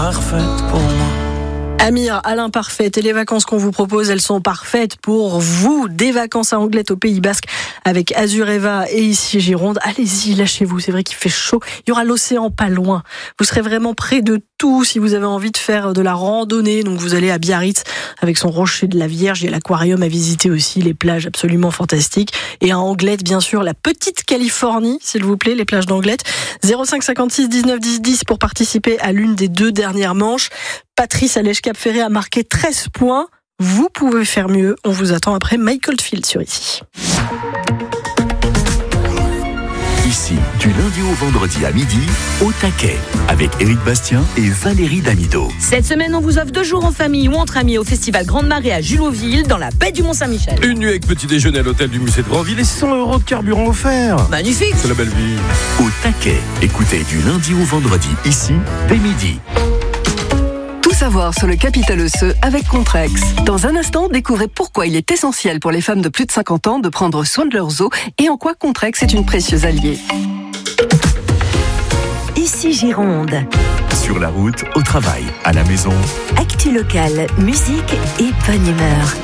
parfaite pour moi. Amir, à l'imparfaite, et les vacances qu'on vous propose, elles sont parfaites pour vous. Des vacances à Anglet au Pays Basque avec Azureva et ici Gironde. Allez-y, lâchez-vous, c'est vrai qu'il fait chaud. Il y aura l'océan pas loin. Vous serez vraiment près de tout si vous avez envie de faire de la randonnée. Donc vous allez à Biarritz avec son rocher de la Vierge. Il y a l'aquarium à visiter aussi, les plages absolument fantastiques. Et à Anglet, bien sûr, la petite Californie, s'il vous plaît, les plages d'Anglet. 05 56 19 10 10 pour participer à l'une des 2 dernières manches. Patrice Allège-Cap-Ferré a marqué 13 points. Vous pouvez faire mieux. On vous attend après Michael Field sur Ici. Ici, du lundi au vendredi à midi, au taquet, avec Éric Bastien et Valérie Damido. Cette semaine, on vous offre 2 jours en famille ou entre amis au festival Grande Marée à Julotville, dans la baie du Mont-Saint-Michel. Une nuit avec petit déjeuner à l'hôtel du musée de Grandville et 100 € de carburant offert. Magnifique. C'est la belle vie. Au taquet, écoutez du lundi au vendredi, ici, dès midi. Tout savoir sur le capital osseux avec Contrex. Dans un instant, découvrez pourquoi il est essentiel pour les femmes de plus de 50 ans de prendre soin de leurs os et en quoi Contrex est une précieuse alliée. Ici Gironde. Sur la route, au travail, à la maison. Actu locale, musique et bonne humeur.